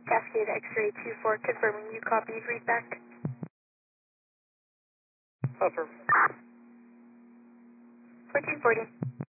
Cascade X-ray 24, confirming you copy, read back. Affirm. 1440.